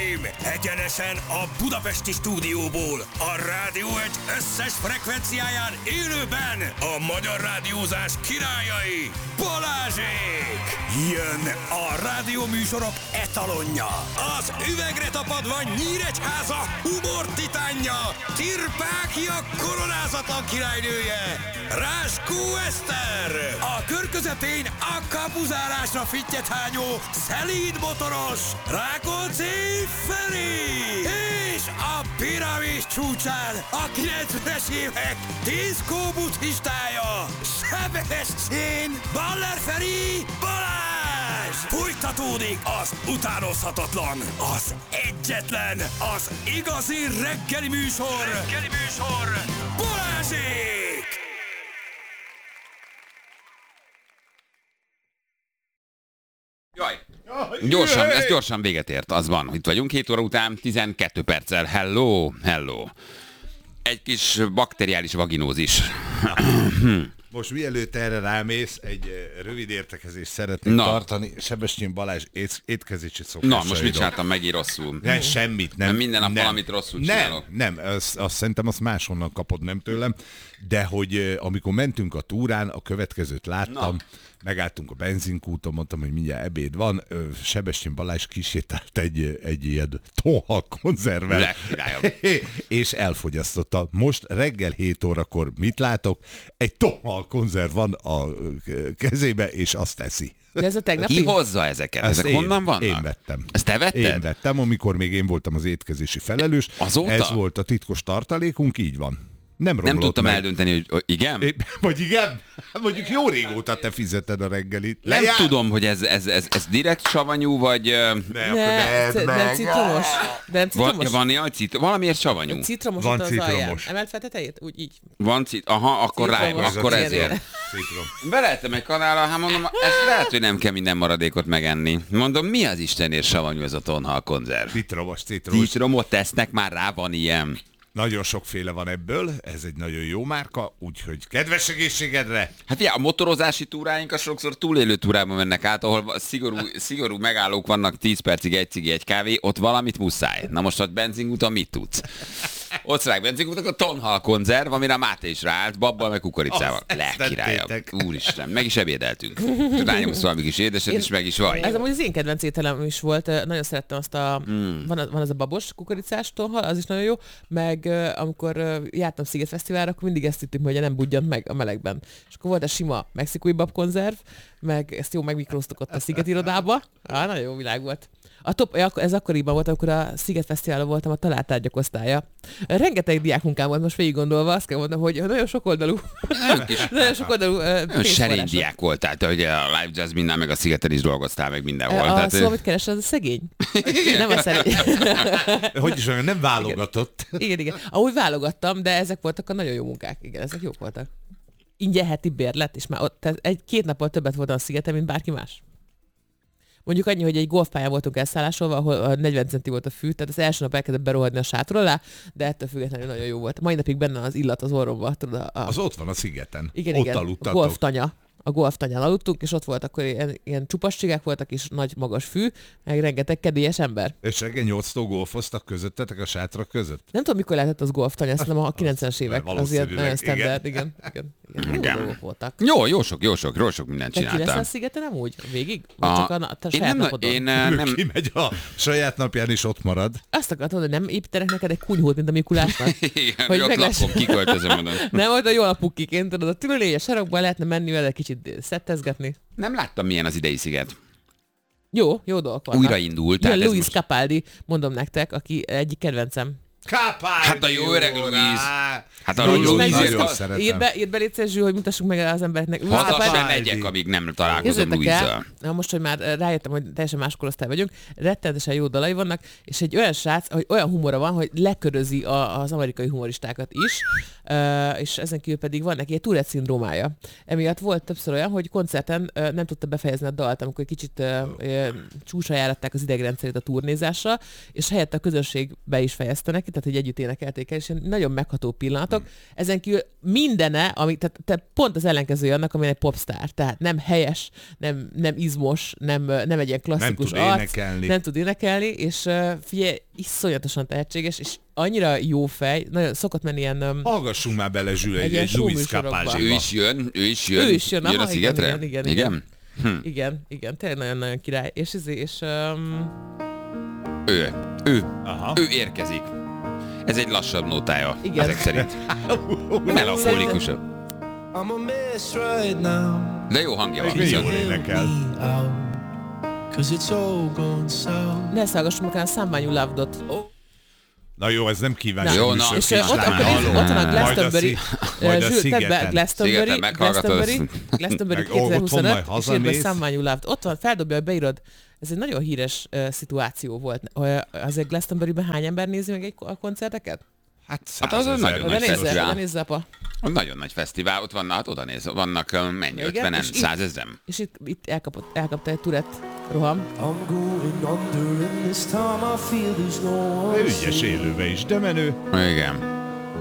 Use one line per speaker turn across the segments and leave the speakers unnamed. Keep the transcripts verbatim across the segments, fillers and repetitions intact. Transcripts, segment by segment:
hölgyeim! Egyenesen a budapesti stúdióból, a Rádió egy összes frekvenciáján élőben a magyar rádiózás királyai, Balázsék! Jön a rádióműsorok etalonja, az üvegre tapadva Nyíregyháza humor titánja, Tirpákia koronázatlan királynője, Ráskó Eszter! A kör közepén a kapuzárásra fittyet hányó, szelíd motoros, Rákóczi Feri! És a piramis csúcsán a kilencvenes évek diszkó buddhistája, Sebestyén Baller Feri Balázs! Folytatódik az utánozhatatlan, az egyetlen, az igazi reggeli műsor, reggeli műsor, Balázsék!
Jaj, gyorsan, ez gyorsan véget ért, az van. Itt vagyunk, hét óra után, tizenkét perccel. Hello, hello. Egy kis bakteriális vaginózis.
Most mielőtt erre rámész, egy rövid értekezést szeretnék
Na.
tartani. Sebestyén Balázs ét, étkezési szokásairól.
Na, most mit csináltam megint rosszul?
Nem, semmit, nem.
Minden nap
nem,
valamit rosszul
nem,
csinálok.
Nem, azt, azt szerintem azt máshonnan kapod, nem tőlem. De hogy eh, amikor mentünk a túrán, a következőt láttam, Na. megálltunk a benzinkúton, mondtam, hogy mindjárt ebéd van, Sebestyén Balázs kisétált egy, egy ilyen tonhal konzervvel, és elfogyasztotta. Most reggel hét órakor mit látok? Egy tonhal konzerv van a kezébe, és azt teszi.
De ez a tegnapi?
Ki hozza ezeket?
Ezt
Ezek
én,
honnan vannak?
Én vettem.
Ezt te vetted?
Én vettem, amikor még én voltam az étkezési felelős.
Azóta?
Ez volt a titkos tartalékunk, így van. Nem romlott
Nem tudtam
meg.
eldönteni, hogy igen?
É, vagy igen? Mondjuk jó régóta te fizeted a reggelit.
Nem
Lejár?
tudom, hogy ez, ez, ez, ez direkt savanyú, vagy...
Nem,
Ne,
ne,
de nem citromos. De nem citromos.
Van, van ilyen cit, valamiért savanyú.
Citromos
Van
ott az alján.
citromos.
Emelt fel tetejét? Úgy így.
Van cit, aha, akkor rájön,
Citromos.
akkor
Igen,
ezért.
igen.
Citrom.
Beleettem egy kanállal, hát mondom, ezt lehet, hogy nem kell minden maradékot megenni. Mondom, mi az Istenért savanyú ez a tonhal konzerv?
Citromos, citromos.
Citromot tesznek, már rá van ilyen.
Nagyon sokféle van ebből, ez egy nagyon jó márka, úgyhogy kedves egészségedre!
Hát ja, a motorozási túráink az sokszor túlélő túrában mennek át, ahol szigorú, szigorú megállók vannak, tíz percig egy cigi, egy kávé, ott valamit muszáj. Na most ott benzinkúton mit tudsz? Osztrák benzinkúton a tonhal konzerv, amire a Máté is ráállt, babbal meg kukoricával. Legkirályabb. Úristen, meg is ebédeltünk. Rányomsz valami kis édeset, és meg is vagy.
Ez amúgy az én kedvenc ételem is volt. Nagyon szerettem azt a... Hmm. Van, van az a babos kukoricás tonhal, az is nagyon jó. Meg uh, amikor uh, jártam Sziget Fesztiválra, akkor mindig ezt hittük, hogy nem budjant meg a melegben. És akkor volt a sima mexikói babkonzerv, meg ezt jó megmikróztuk ott a Sziget irodába. Ah, nagyon jó világ volt. A top, ez akkoriban volt, amikor a Sziget Fesztiválon voltam, a talált osztálya. Rengeteg diákmunkám volt, most végig gondolva, azt kell mondanom, hogy nagyon sokoldalú. nagyon sokoldalú. Uh,
serény diák voltál, te ugye a Live Jazz minden, meg a Szigeten is dolgoztál, meg mindenhol.
A,
Tehát,
szó, amit keres, az a szegény. Nem a szerény.
Hogy is olyan, nem válogatott.
Igen, igen, igen. Ahogy válogattam, de ezek voltak a nagyon jó munkák. Igen, ezek jók voltak. Ingyen heti bérlet, és már ott egy-két nappal többet voltam a Szigeten, mint bárki más. Mondjuk annyi, hogy egy golfpályán voltunk elszállásolva, ahol negyven centi volt a fű, tehát az első nap elkezdett berohadni a sátor alá, de ettől függetlenül nagyon jó volt. Mai napig benne az illat az orromba. Tudod, a...
Az ott van a Szigeten.
Igen,
ott
igen.
aludtatok.
Golftanya. A golftanyán aludtunk, és ott volt akkor ilyen, ilyen csupasságák voltak, és nagy magas fű, meg rengeteg kedélyes ember.
És reggel nyolctól golfoztak közöttetek a sátrak között?
Nem tudom, mikor lehetett az golftanya, azt nem a kilencvenes évek. Azért nagyon standard, igen. igen, igen, igen. Jó dolgok voltak.
Jó, jó sok, jó sok, jó sok mindent
Te ki
csináltam.
leszel a Szigeten nem úgy? Végig? Vagy
A...
csak a, a
én
saját
nem,
napodon?
én uh, nem...
Kimegy a saját napján is ott marad.
Azt akartam, hogy nem építenek neked egy kunyhót, mint a Mikulásnak?
Igen,
hogy
ott
megless...
lakom, kiköltözöm oda.
Nem, hogy a jó napukiként, tudod, a tülőlény a sarokban lehetne menni vele kicsit szettezgetni.
Nem láttam, milyen az idei Sziget.
Jó, jó dolgok vannak.
Újraindult.
Ilyen Luis
most...
Capaldi, mondom nektek, aki egyik kedvencem.
Capaldi!
Hát a jó öreg Luis. Hát a
Luis
Luis
meg-
nagyon
az...
szeretem.
Írd be, írd be légy szíves, Zsül, hogy mutassuk meg az embereknek. Luis
Haza
Capaldi-
sem megyek, amíg nem találkozom
Képzeljétek el,
Luizzal.
na most, hogy már rájöttem, hogy teljesen más korosztály vagyunk, rettenetesen jó dalai vannak, és egy olyan srác, hogy olyan humora van, hogy lekörözi a, az amerikai humoristákat is, uh, és ezen kívül pedig van neki egy Tourette szindrómája. Emiatt volt többször olyan, hogy koncerten uh, nem tudta befejezni a dalt, amikor kicsit uh, uh, csúcsra járatták az idegrendszerét a turnézásra, és helyett a közönségbe is fejezte neki, tehát hogy együtt énekelték el, és nagyon megható pillanatok. Ezen kívül mindene, ami, tehát, tehát pont az ellenkezője annak, ami egy popstar. Tehát nem helyes, nem, nem izmos, nem, nem egy ilyen klasszikus
nem tud
arc,
énekelni.
nem tud énekelni, és uh, figyelj, iszonyatosan tehetséges, és annyira jó fej, nagyon szokott menni ilyen... Um,
Hallgassunk már bele Zsül egy,
ilyen
egy Louis
showműsorokba.
Capaldi-ba.
Ő is jön, ő is jön.
Ő is jön,
jön
aha,
a szigetre?
igen, igen, igen,
igen.
igen. Igen, igen, tényleg nagyon-nagyon király. És, és, és um,
Ő, ő,
Aha.
ő érkezik. Ez egy lassabb nótája,
Igen.
ezek szerint. Melankólikusabb.
I'm a mess right now.
De jó hangja van
Jól
viszont.
énekel.
Cause it's all gone south.
ne szállgassunk el a Somebody You Loved-ot.
Na jó, ez nem kívánság.
Jó, na.
műsor,
És
kis
uh, ott,
lány,
akkor nézzük,
halló.
ott van a
Majd
Glastonbury.
szí- majd a
Zsül, tedd be
szigeten.
Glastonbury,
Szigeten meghallgatod,
Glastonbury,
azt-
Glastonbury
Meg otthon
kétezer-huszonöt,
majd
és írd be
hazamész.
Somebody You Loved. Ott van, feldobja, hogy beírod. Ez egy nagyon híres uh, szituáció volt. Uh, azért Glastonburyben hány ember nézi meg egy a koncerteket?
Hát,
Hát az
százezer.
nagyon
Oda
nagy
nézze,
fesztivál.
oda nézze, apa.
Nagyon nagy fesztivál, ott vannak, hát oda néz, vannak ö, mennyi,
Igen,
ötvenen,
és itt-
százezren.
És itt, itt elkapott, elkapta egy Tourette roham.
I'm going under and this time I feel there's no one.
Ő ügyes élőbe is, de menő.
Igen.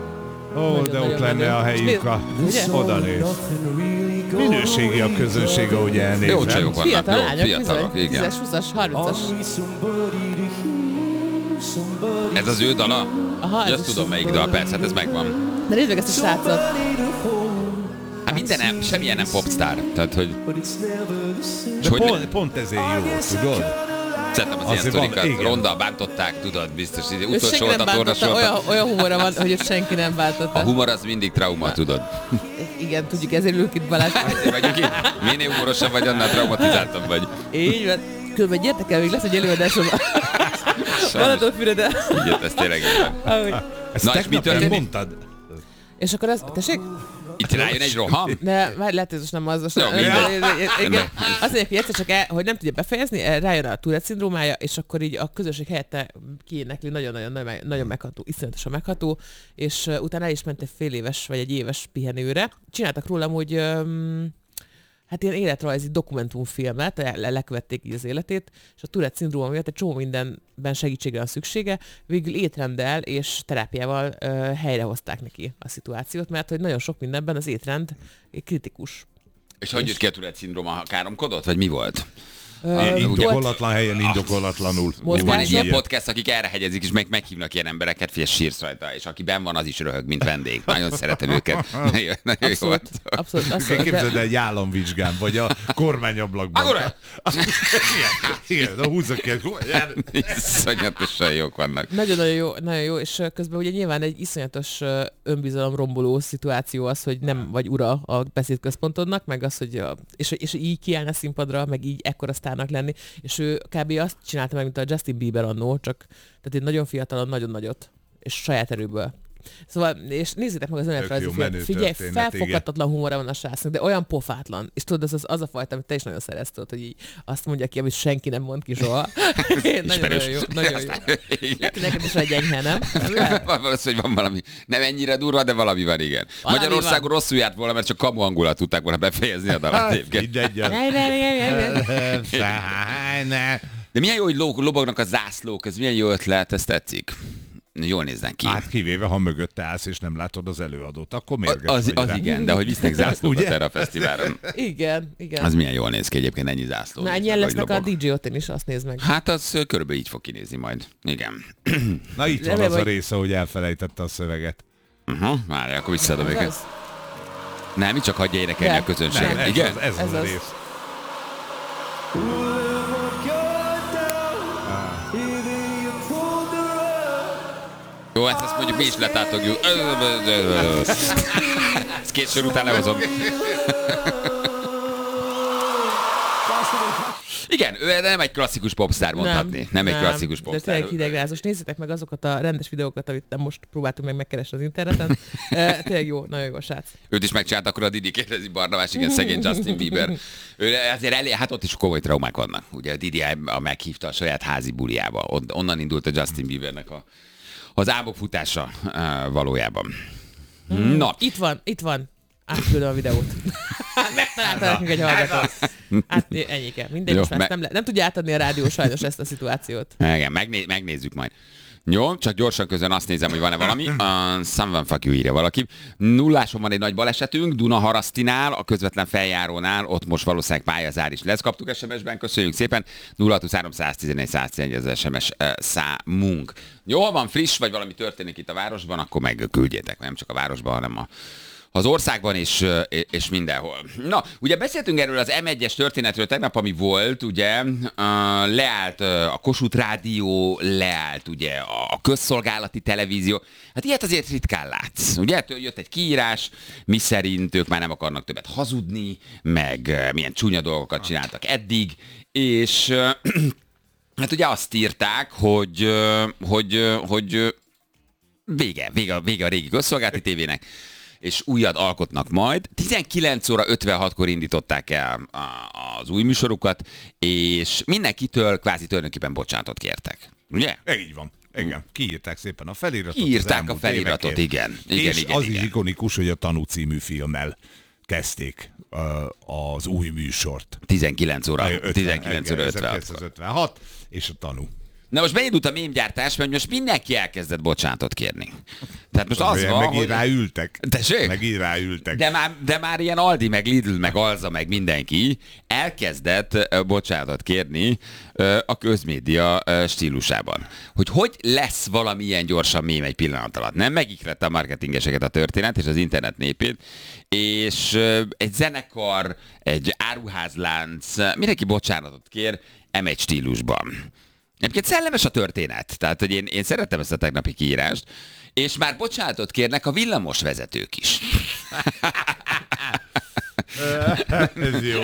Ó, de ott lenne a helyük a...
Ugye?
Oda néz.
Nothing really goes
Minőségi a közönség, ahogy elnézem.
Jó csajok vannak,
Fiatal
jó,
lányok,
fiatalok,
bizony.
igen.
tízes, húszas, harmincas.
I need somebody to hear, somebody
Ez az ő dala?
Aha,
Ja,
ez
azt
is
tudom melyik dal, persze, hát ez megvan.
De nézd meg ezt a srácot.
somebody to hold.
Hát minden nem, semmilyen nem popstar. Tehát, hogy,
But it's never the same.
és hogy
Pont, pont ezért jó, tudod?
szeretem az
Azért
ilyen
van,
sztorikat.
igen.
Ronda bántották, tudod, biztos. Így
Ő
utolsó
senki
volt
nem
a torna
bántotta, olyan, olyan humora van, hogy őt senki nem
A
bántotta.
humor az mindig trauma, tudod.
Igen, tudjuk, ezért ülünk itt Balázs.
Ezért vagyunk itt. Minél humorosabb vagy, annál traumatizáltabb vagy.
Így van. Különben gyertek el, még lesz egy előadásom. Balatonfüreden.
Igen, ez tényleg így van.
Ahogy.
Ezt
Na, és
tegnap
mi történik?
elmondtad?
És akkor az, tessék?
Itt rájön egy roham?
Ne, már lehet, hogy ez most nem az. Most
Jó, mindegy.
igen. Azt mondják, hogy egyszer csak el, hogy nem tudja befejezni, el- rájön a Tourette szindrómája, és akkor így a közösség helyette kiénekli, nagyon-nagyon nagyon, nagyon megható, iszonyatosan megható, és uh, utána el is ment egy fél éves, vagy egy éves pihenőre. Csináltak rólam, hogy um, hát ilyen életrajzi dokumentumfilmet, le- lekövették így az életét, és a Tourette szindróma miatt egy csomó mindenben segítségre van szüksége, végül étrenddel és terápiával ö, helyrehozták neki a szituációt, mert hogy nagyon sok mindenben az étrend kritikus.
És hogy jött ki a Tourette szindróma? Káromkodott? Vagy mi volt?
Ö, volt-
Indokolatlan helyen, indokolatlanul.
Mozgás-
Van egy ilyen
Mozgások?
podcast, akik erre hegyezik, és meg meghívnak ilyen embereket, figyelj, sírsz rajta, és aki benn van, az is röhög, mint vendég. Nagyon szeretem őket. Nagyon, nagyon jó.
Abszolút, abszolút, abszolút.
Képzeld
De
el egy államvizsgán, vagy a kormányablakban.
Agora!
Igen, igen, húzzak ki.
Iszonyatosan jók vannak.
nagyon-nagyon jó, nagyon jó, és ö, közben ugye nyilván egy iszonyatos ö, önbizalom romboló szituáció az, hogy nem vagy ura a beszédközpontodnak, meg az, hogy a, és, és így kiállni a színpadra, meg így ekkora sztárnak lenni, és ő kb. Azt csinálta meg, mint a Justin Bieber annó, csak tehát egy nagyon fiatalon, nagyon nagyot, és saját erőből. Szóval, és nézzétek meg az önéletrajzi
jó,
filmet.
menő
Figyelj,
történet,
felfoghatatlan humora van a srácnak, de olyan pofátlan. És tudod, az, az, az a fajta, amit te is nagyon szeretsz, tudod, hogy így azt mondja ki, amit senki nem mond ki soha. Nagyon-nagyon jó, nagyon jó.
Igen.
Neked is egy enyhe, nem? Ez lehet?
Van valószínű, hogy van valami, nem ennyire durva, de valami van, igen.
Valami
Magyarországon
van.
rosszul járt volna, mert csak kamu angulat tudták volna befejezni a dalat.
Hát,
egyébként.
mindegy.
Ne, ne, ne, ne, ne.
Ne.
De milyen jó, hogy lo- lobognak a zászlók, ez milyen jó ötlet, ez tetszik. Jól néznek ki.
Hát kivéve, ha mögötte állsz, és nem látod az előadót, akkor
A-
mérges
az,
vagy
az
rá.
igen, de hogy visznek zászlókat
Ugye?
erre a fesztiválon.
Igen, igen.
Az milyen jól néz ki egyébként, ennyi zászló.
Na,
néz
ennyien
meg, hogy
lesznek a
lobog.
dé dzsé otthon is, azt nézd meg.
Hát az ö, körülbelül így fog kinézni majd. Igen.
Na itt van
Remélem,
az a
hogy-
része, hogy elfelejtette a szöveget.
Uh-huh. Várj, akkor visszaadom
Ez
őket.
az?
Nem, mi csak hagyja énekelni
De.
a közönség.
Nem, ez
Igen?
az, ez,
Ez
az a
az.
rész.
Jó, ezt, ezt mondjuk mi is letátogjuk. Ezt két sor után lehozom. Igen, ő nem egy klasszikus popstar mondhatni. Nem, nem egy klasszikus
De
popstar.
tényleg hidegrázós. Nézzétek meg azokat a rendes videókat, amit nem most próbáltunk meg megkeresni az interneten. E, tényleg jó, nagyon jó a srác.
Őt is megcsinált, akkor a Didi kérdezi Barnabás, igen, szegény Justin Bieber. Ő azért elé, hát ott is komoly traumák vannak. Ugye a Didi a meghívta a saját házi buliába. On- Onnan indult a Justin Biebernek a, az álmok futása uh, valójában. Na,
Itt van, itt van. Átküldöm a videót. Megtalálta nekünk egy hallgató. Hát ennyike. Mindegy,
Jó,
most már
me-
ezt nem, le- nem tudja átadni a rádió sajnos ezt a szituációt.
Igen, megné- megnézzük majd. Jó, csak gyorsan közben azt nézem, hogy van-e valami. Uh, someone fuck you, írja valaki. Nulláson van egy nagy balesetünk, Dunaharasztinál, a közvetlen feljárónál, ott most valószínűleg pályazár is lesz. Kaptuk es em es-ben, köszönjük szépen. nulla huszonhárom száztizenegy száztizenegy az es em es uh, számunk. Jó, ha van friss, vagy valami történik itt a városban, akkor meg küldjétek, nem csak a városban, hanem a az országban is, és mindenhol. Na, ugye beszéltünk erről az em egyes történetről tegnap, ami volt, ugye, leállt a Kossuth Rádió, leállt ugye a közszolgálati televízió. Hát ilyet azért ritkán látsz. Ugye, jött egy kiírás, miszerint ők már nem akarnak többet hazudni, meg milyen csúnya dolgokat csináltak eddig, és hát ugye azt írták, hogy, hogy, hogy vége, vége, vége a régi közszolgálati tévének, és újat alkotnak majd. tizenkilenc óra ötvenhatkor indították el az új műsorukat, és mindenkitől kvázi tulajdonképpen bocsánatot kértek. Ugye?
Így van. Igen, kiírták szépen a feliratot.
Kiírták a feliratot, igen. igen.
És
igen,
az
igen.
is ikonikus, hogy a Tanú című filmmel kezdték uh, az új műsort.
tizenkilenc óra ötvenhatkor.
ezerkilencszázötvenhat, és a Tanú.
Na most beindult a mémgyártás, mert most mindenki elkezdett bocsánatot kérni. Tehát most az van,
Megint
hogy...
ráültek.
Tessék?
Megint ráültek.
De már, de már ilyen Aldi, meg Lidl, meg Alza, meg mindenki elkezdett ö, bocsánatot kérni ö, a közmédia ö, stílusában. Hogy hogy lesz valamilyen gyorsan mém egy pillanat alatt. Nem megikrette a marketingeseket a történet és az internet népét, és ö, egy zenekar, egy áruházlánc, mindenki bocsánatot kér em egy stílusban. Egyébként szellemes a történet, tehát hogy én, én szerettem ezt a tegnapi kiírást, és már bocsánatot kérnek a villamos vezetők is.
Ez jó.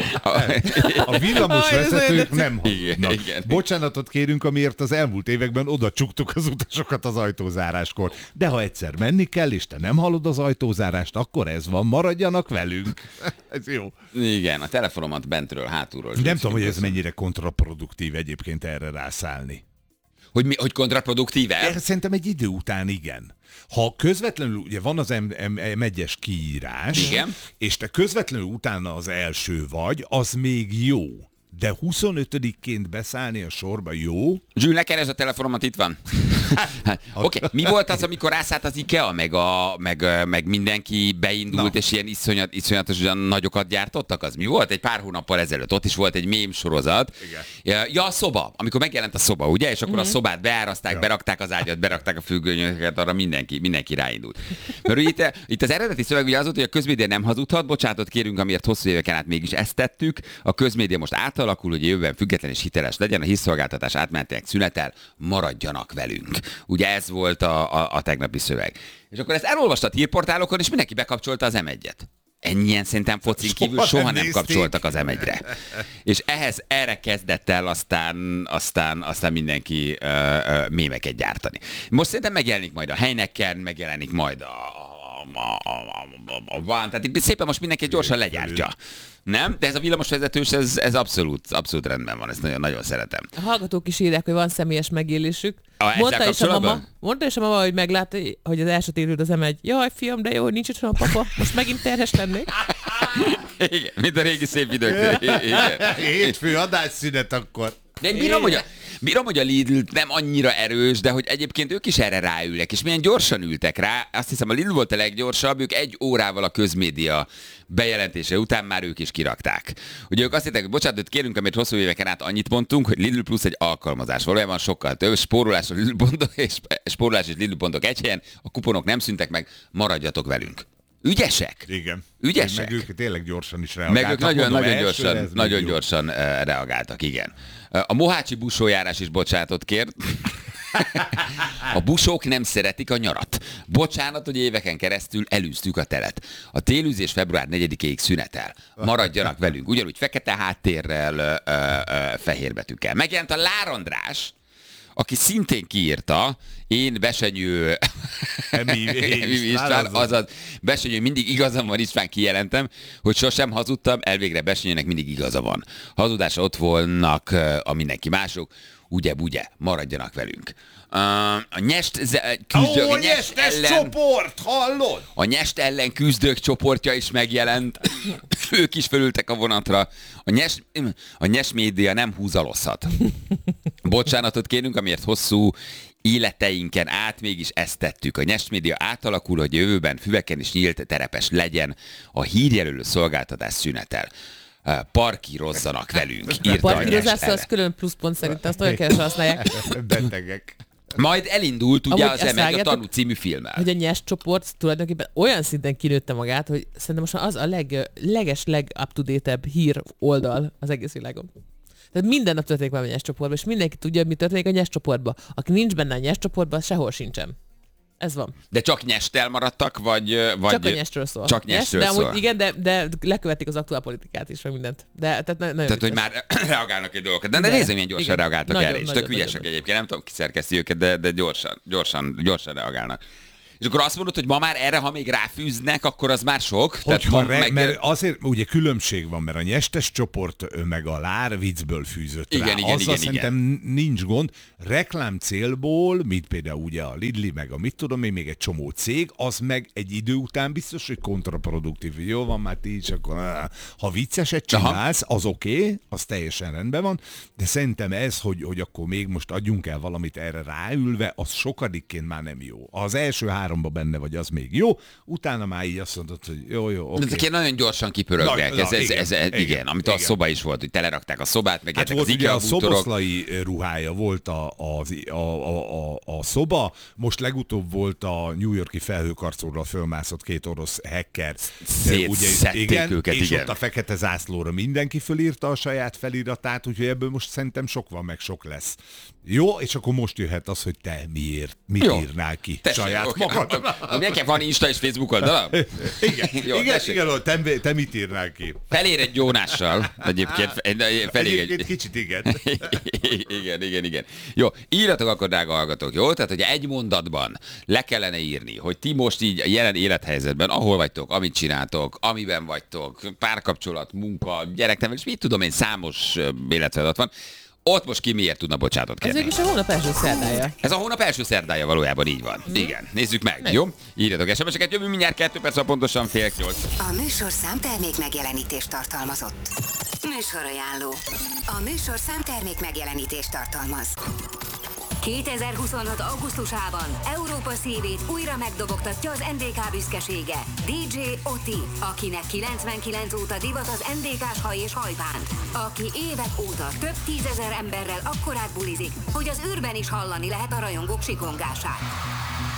A villamos
Aj, ez
vezetők
olyan
nem hazudnak.
Igen, igen.
Bocsánatot kérünk, amiért az elmúlt években oda csuktuk az utasokat az ajtózáráskor. De ha egyszer menni kell, és te nem hallod az ajtózárást, akkor ez van, maradjanak velünk. Ez jó.
Igen, a telefonomat bentről, hátulról.
Nem tudom, hogy ez mennyire kontraproduktív egyébként erre rászállni.
Hogy, mi, hogy kontraproduktíve?
Erre szerintem egy idő után igen. Ha közvetlenül, ugye van az em egyes kiírás,
Igen.
és te közvetlenül utána az első vagy, az még jó. De huszonötödikként beszállni a sorba jó?
Zsül, ne keresd a telefonomat, itt van. Hát, Oké, okay. Mi volt az, amikor rászállt az IKEA, meg, a, meg, meg mindenki beindult,
Na.
és ilyen iszonyat, iszonyatos olyan nagyokat gyártottak? Az mi volt? Egy pár hónappal ezelőtt. Ott is volt egy mém sorozat. Igen. Ja, a szoba. Amikor megjelent a szoba, ugye? És akkor mm-hmm. a szobát beáraszták, ja. berakták az ágyat, berakták a függönyöket, arra mindenki, mindenki ráindult. Mert itt, itt az eredeti szöveg ugye az volt, hogy a közmédia nem hazudhat, bocsánatot kérünk, amiért hosszú éveken át mégis ezt tettük. A közmédia most átalakul, hogy jövőben független és hiteles legyen, a hírszolgáltatás átmenetileg szünetel, maradjanak velünk. Ugye ez volt a, a, a tegnapi szöveg. És akkor ezt elolvastat hírportálokon, és mindenki bekapcsolta az em egyet. Ennyien szerintem focin kívül soha, soha nem, nem kapcsoltak az em egyre. És ehhez erre kezdett el aztán, aztán, aztán mindenki uh, uh, mémeket gyártani. Most szerintem megjelenik majd a Heineken, megjelenik majd a, a, a, a, a, a van, tehát itt szépen most mindenki gyorsan legyártja. Nem? De ez a villamosvezetős, ez, ez abszolút, abszolút rendben van, ezt nagyon, nagyon szeretem.
A hallgatók is írják, hogy van személyes megélésük.
A,
mondta, is a mama, mondta is a mama, hogy meglátta, hogy az első térült az em egy. Jaj, fiam, de jó, hogy nincs otthon a papa. Most megint terhes lennék.
Igen, mint a régi szép idők.
Hétfő adásszünet akkor.
De én bírom, hogy a, bírom, hogy a Lidl nem annyira erős, de hogy egyébként ők is erre ráülnek, és milyen gyorsan ültek rá. Azt hiszem, a Lidl volt a leggyorsabb, ők egy órával a közmédia bejelentése után már ők is kirakták. Ugye ők azt hittek, hogy bocsánatot kérünk, amit hosszú éveken át annyit mondtunk, hogy Lidl Plus egy alkalmazás. Valójában sokkal több, spórolás a Lidl pontok, és spórolás és Lidl pontok egy helyen, a kuponok nem szüntek meg, maradjatok velünk. Ügyesek?
Igen.
Ügyesek?
Meg ők tényleg gyorsan is reagáltak.
Meg ők nagyon,
Mondom,
nagyon
első,
gyorsan, nagyon gyorsan uh, reagáltak, igen. Uh, a mohácsi busójárás is bocsánatot kért. A busók nem szeretik a nyarat. Bocsánat, hogy éveken keresztül elűztük a telet. A télűzés február negyedikéig szünetel. Maradjanak velünk. Ugyanúgy fekete háttérrel, ö, ö, fehér betűkkel. Megjelent a Lár András, aki szintén kiírta, én Besenyő
Emi
István, azaz Besenyő, mindig igazam van, István, kijelentem, hogy sosem hazudtam, elvégre Besenyőnek mindig igaza van. Hazudásra ott volnak a mindenki mások, ugye-bugye, maradjanak velünk. Uh, a nyest küzdők,
Ó,
a nyest ellen,
csoport, hallod?
a nyest ellen küzdők csoportja is megjelent. Ők is felültek a vonatra. A nyest, a nyest média nem húzalozhat. Bocsánatot kérünk, amiért hosszú életeinken át mégis ezt tettük. A nyest média átalakul, hogy jövőben füveken is nyílt terepes legyen. A hírjelölő szolgáltatás szünetel. Parkírozzanak velünk, írta a
parkírozás
nyest
az külön pluszpont szerintem, azt nagyon kevesen használják.
Betegek.
Majd elindult ugye
Amúgy
az
ezt
Emegy a
vágjátok,
tanú című filmmel.
Hogy a nyest csoport tulajdonképpen olyan szinten kinőtte magát, hogy szerintem most már az a leg, leges, leg up-to-date-ebb hír oldal az egész világon. Tehát minden nap történik valami nyest csoportban, és mindenki tudja, hogy mi történik a nyest csoportban. Aki nincs benne a nyest csoportban, sehol sincsen. Ez van.
De csak nyesttel maradtak, vagy... vagy
Csak a nyestről szól.
Csak nyestről
nyest, de
szól.
amúgy, igen, de, de lekövetik az aktuál politikát is, meg mindent. De, tehát na- nagyon
Tehát, hogy
vicces.
már reagálnak egy dolgokat. De, de
De,
nézzem, milyen gyorsan
igen.
reagáltak
Nagyon,
erre is.
nagyon,
Tök ügyesek
nagyon.
egyébként, nem tudom, ki szerkeszti őket, de, de gyorsan, gyorsan, gyorsan reagálnak. És akkor azt mondod, hogy ma már erre, ha még ráfűznek, akkor az már sok?
Hogyha
ma
re,
meg-
mert azért ugye különbség van, mert a nyestes csoport ö, meg a lár viccből fűzött
Igen,
rá.
igen,
Azzal
igen,
szerintem nincs gond. Reklám célból, mint például ugye a Lidli, meg a mit tudom én, még egy csomó cég, az meg egy idő után biztos, hogy kontraproduktív. Jó van, már ti is, akkor áh. Ha vicceset csinálsz, az oké, okay, az teljesen rendben van, de szerintem ez, hogy, hogy akkor még most adjunk el valamit erre ráülve, az sokadikként már nem jó. Az első háromba benne vagy, az még jó, utána már így azt mondod, hogy jó, jó, oké.
De ezek ilyen nagyon gyorsan kipörögnek.
Na, na,
Ez, ez,
igen,
ez, ez, igen,
igen,
amit a
igen.
szoba is volt, hogy telerakták a szobát, meg
Hát
jöttek
volt
az
ugye a
IKEA bútorok.
szoboszlai ruhája volt a, a, a, a, a, a szoba, most legutóbb volt a New Yorki felhőkarcolóra fölmászott két orosz hacker.
Szétszedték
igen,
őket,
és
igen.
ott a fekete zászlóra mindenki fölírta a saját feliratát, úgyhogy ebből most szerintem sok van, meg sok lesz. Jó, és akkor most jöhet az, hogy te miért, mit
Jó.
írnál ki
Tessék,
saját
oké.
magad.
Nekem van Insta és Facebook oldala?
Igen,
Jó,
igen,
tessék.
igen, te, te mit írnál ki?
Felér egy Jónással. Egyébként felé
Egyébként
egy...
kicsit igen.
igen, igen, igen. Jó, írjatok akkor, drága hallgatók, jó? Tehát, hogy egy mondatban le kellene írni, hogy ti most így a jelen élethelyzetben, ahol vagytok, amit csináltok, amiben vagytok, párkapcsolat, munka, gyereknevelés, mit tudom én, számos ö, életfeladat van, ott most ki miért tudna bocsánatot
Ez
kérni?
végül is a hónap első szerdája.
Ez a hónap első szerdája valójában így van. Igen, nézzük meg,
Meg.
jó? Írjatok es em es-eket, jövő mindjárt kettő perc, a pontosan fél nyolc.
A műsor számtermék megjelenítést tartalmazott. Műsorajánló. A műsor számtermék megjelenítést tartalmaz. kétezer-huszonhat. augusztusában Európa szívét újra megdobogtatja az en dé ká büszkesége, dé dzsé Oti, akinek kilencvenkilenc óta divat az en dé ká-s haj és hajbánt, aki évek óta több tízezer emberrel akkorát bulizik, hogy az űrben is hallani lehet a rajongók sikongását.